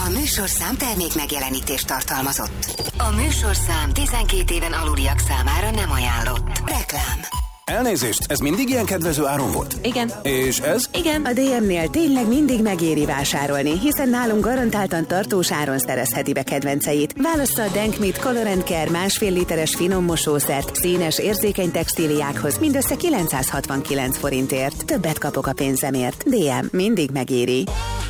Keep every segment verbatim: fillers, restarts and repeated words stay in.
A műsorszám termék megjelenítést tartalmazott. A műsorszám tizenkét éven aluliak számára nem ajánlott. Reklám. Elnézést, ez mindig ilyen kedvező áron volt? Igen. És ez? Igen. A dé em-nél tényleg mindig megéri vásárolni, hiszen nálunk garantáltan tartós áron szerezheti be kedvenceit. Válassza a Denkmit Color and Care másfél literes finom mosószert színes, érzékeny textíliákhoz mindössze kilencszázhatvankilenc forintért. Többet kapok a pénzemért. dé em mindig megéri.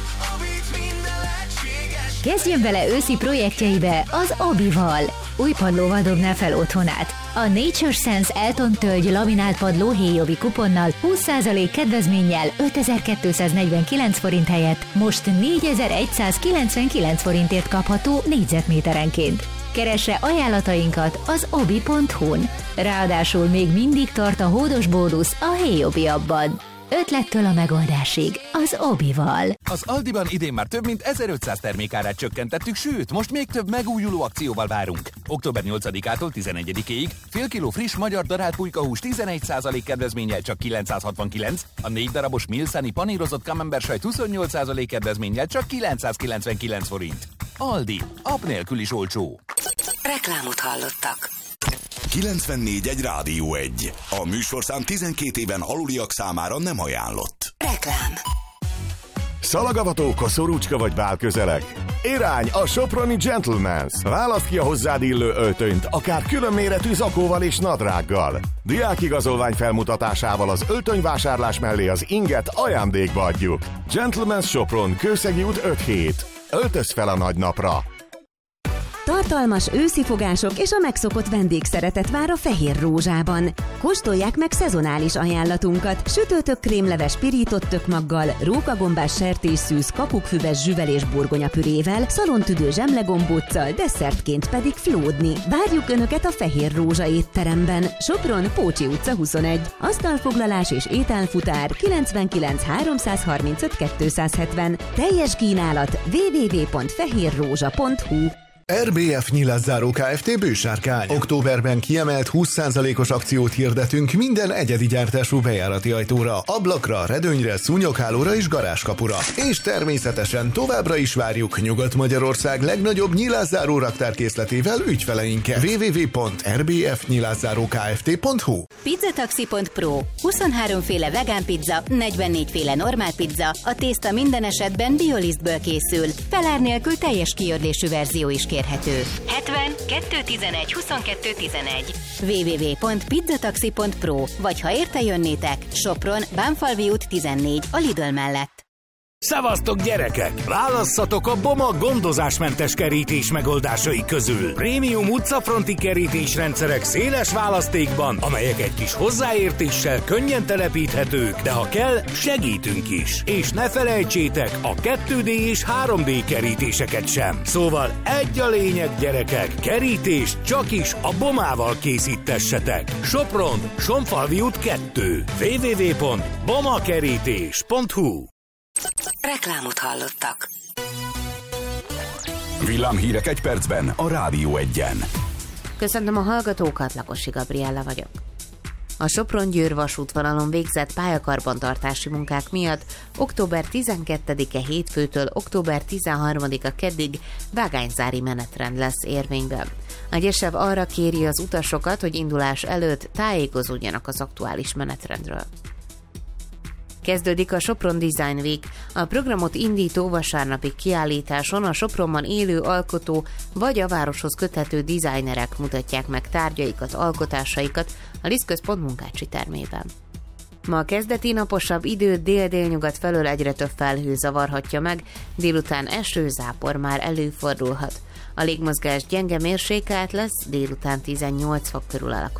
Kezdjön bele őszi projektjeibe az Obival. Új padlóval dobná fel otthonát. A Nature Sense Elton tölgy laminált padló héjobi kuponnal húsz százalék kedvezménnyel ötezer-kétszáznegyvenkilenc forint helyett most négyezer-egyszázkilencvenkilenc forintért kapható négyzetméterenként. Keresse ajánlatainkat az obi pont hu-n. Ráadásul még mindig tart a hódos bónusz a héjobi abban. Ötlettől a megoldásig az Obival. Az Aldiban idén már több mint ezerötszáz termékárát csökkentettük, sőt, most még több megújuló akcióval várunk. október nyolcadikától tizenegyedikéig fél kiló friss magyar darált pulykahús tizenegy százalék kedvezménnyel csak kilencszázhatvankilenc, a négy darabos Milszani panírozott camembert sajt huszonnyolc százalék kedvezménnyel csak kilencszázkilencvenkilenc forint. Aldi, app nélkül is olcsó. Reklámot hallottak. kilencvennégy egy Rádió egy. A műsorszám tizenkét éven aluliak számára nem ajánlott. Reklám. Szalagavató, koszorúcska vagy bálközelek? Irány a soproni Gentleman's. Válaszd ki a hozzád illő öltönyt, akár külön méretű zakóval és nadrággal. Diákigazolvány felmutatásával az öltönyvásárlás mellé az inget ajándékba adjuk. Gentleman's Sopron, Kőszegi út öt hét. Öltöz fel a nagy napra! Tartalmas őszi fogások és a megszokott vendégszeretet vár a Fehér Rózsában. Kóstolják meg szezonális ajánlatunkat: sütőtök krémleves pirított tökmaggal, rókagombás sertésszűz, kakukfüves zsüvel és burgonyapürével, szalontüdő zsemlegombóccal, desszertként pedig flódni. Várjuk Önöket a Fehér Rózsa étteremben. Sopron, Pócsi utca huszonegy. Asztalfoglalás és ételfutár kilencvenkilenc háromszázharmincöt kétszázhetven. Teljes kínálat double-u double-u double-u pont fehérrózsa pont hu. er bé ef Nyilászáró Kft. Bősárkány. Októberben kiemelt húsz százalékos akciót hirdetünk minden egyedi gyártású bejárati ajtóra, ablakra, redőnyre, szúnyoghálóra és garázskapura. És természetesen továbbra is várjuk Nyugat-Magyarország legnagyobb nyilászáró raktárkészletével ügyfeleinket. double-u double-u double-u pont er bé ef Nyilászáró Kft. pont hu. Pizzataxi pont pro. huszonhárom féle vegán pizza, negyvennégy féle normál pizza, a tészta minden esetben biolisztből készül. Felár nélkül teljes kiörlésű verzió is kérhető. hetven kettő tizenegy huszonkettő tizenegy. double-u double-u double-u pont pizzataxi pont pro. Vagy ha érte jönnétek, Sopron, Bánfalvi út tizennégy, a Lidl mellett. Szevasztok gyerekek! Válasszatok a Boma gondozásmentes kerítés megoldásai közül. Prémium utcafronti kerítésrendszerek széles választékban, amelyek egy kis hozzáértéssel könnyen telepíthetők, de ha kell, segítünk is. És ne felejtsétek a kettő dé és három dé kerítéseket sem. Szóval egy a lényeg, gyerekek, kerítést csak is a Bomával készítessetek. Sopron, Sonfalvi út kettő. double-u double-u double-u pont bomakerítés pont hu. Reklámot hallottak. Villámhírek egy percben a Rádió egyen. Köszöntöm a hallgatókat, Lakosi Gabriella vagyok. A Sopron-Győr vasútvonalon végzett pályakarbantartási munkák miatt október tizenkettedike hétfőtől október tizenharmadika keddig vágányzári menetrend lesz érvényben. A GESEV arra kéri az utasokat, hogy indulás előtt tájékozódjanak az aktuális menetrendről. Kezdődik a Sopron Design Week. A programot indító vasárnapi kiállításon a Sopronban élő alkotó vagy a városhoz köthető designerek mutatják meg tárgyaikat, alkotásaikat a Lisztközpont Munkácsi termében. Ma a kezdeti naposabb időt dél-délnyugat felől egyre több felhő zavarhatja meg, délután eső, zápor már előfordulhat. A légmozgás gyenge mérsékelt lesz, délután tizennyolc fok körül alakul.